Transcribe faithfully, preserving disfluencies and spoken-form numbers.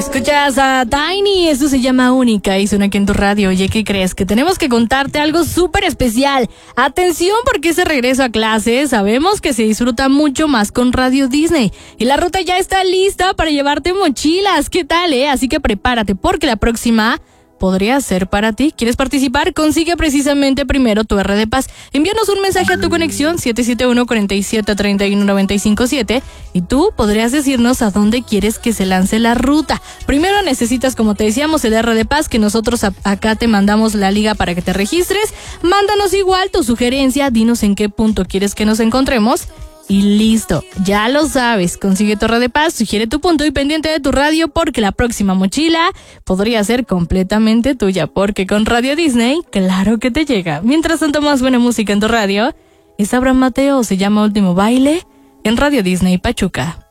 Escuchas a Tiny, esto se llama Única y suena aquí en tu radio. Oye, ¿qué crees? Que tenemos que contarte algo súper especial. Atención, porque ese regreso a clases sabemos que se disfruta mucho más con Radio Disney. Y la ruta ya está lista para llevarte mochilas. ¿Qué tal, eh? Así que prepárate, porque la próxima podría ser para ti. ¿Quieres participar? Consigue precisamente primero tu R de Paz. Envíanos un mensaje a tu conexión siete siete uno, cuatro siete, tres uno nueve cinco siete y tú podrías decirnos a dónde quieres que se lance la ruta. Primero necesitas, como te decíamos, el R de Paz, que nosotros a- acá te mandamos la liga para que te registres. Mándanos igual tu sugerencia, dinos en qué punto quieres que nos encontremos. Y listo, ya lo sabes, consigue tu R de Paz, sugiere tu punto y pendiente de tu radio, porque la próxima mochila podría ser completamente tuya, porque con Radio Disney, claro que te llega. Mientras tanto, más buena música en tu radio. Es Abraham Mateo, se llama Último Baile, en Radio Disney Pachuca.